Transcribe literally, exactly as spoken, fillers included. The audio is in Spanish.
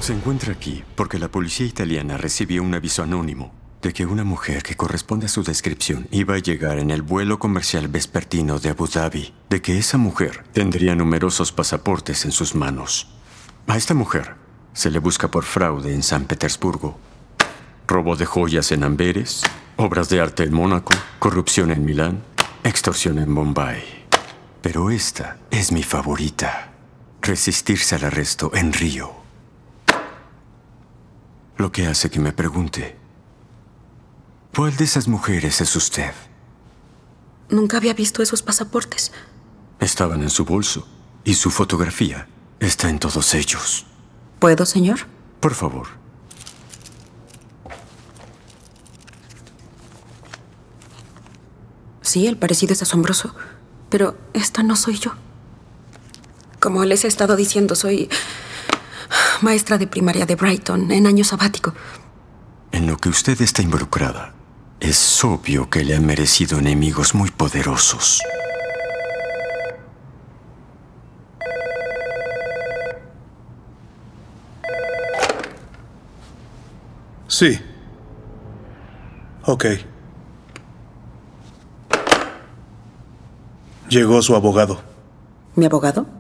Se encuentra aquí porque la policía italiana recibió un aviso anónimo de que una mujer que corresponde a su descripción iba a llegar en el vuelo comercial vespertino de Abu Dhabi, de que esa mujer tendría numerosos pasaportes en sus manos. A esta mujer se le busca por fraude en San Petersburgo, robo de joyas en Amberes, obras de arte en Mónaco, corrupción en Milán, extorsión en Bombay. Pero esta es mi favorita: resistirse al arresto en Río. Lo que hace que me pregunte, ¿cuál de esas mujeres es usted? Nunca había visto esos pasaportes. Estaban en su bolso y su fotografía está en todos ellos. ¿Puedo, señor? Por favor. Sí, el parecido es asombroso, pero esta no soy yo. Como les he estado diciendo, soy maestra de primaria de Brighton en año sabático. En lo que usted está involucrada, es obvio que le han merecido enemigos muy poderosos. Sí. Ok. Llegó su abogado. ¿Mi abogado?